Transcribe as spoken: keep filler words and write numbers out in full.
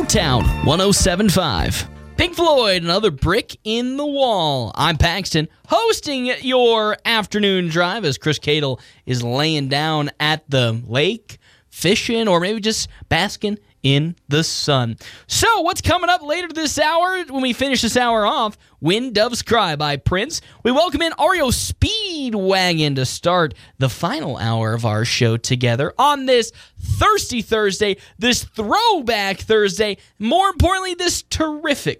Motown one oh seven point five. Pink Floyd, another brick in the wall. I'm Paxton, hosting your afternoon drive as Chris Cadle is laying down at the lake, fishing, or maybe just basking in the sun. So, what's coming up later this hour when we finish this hour off? When Doves Cry by Prince. We welcome in R E O Speedwagon to start the final hour of our show together on this Thirsty Thursday, this Throwback Thursday, more importantly, this terrific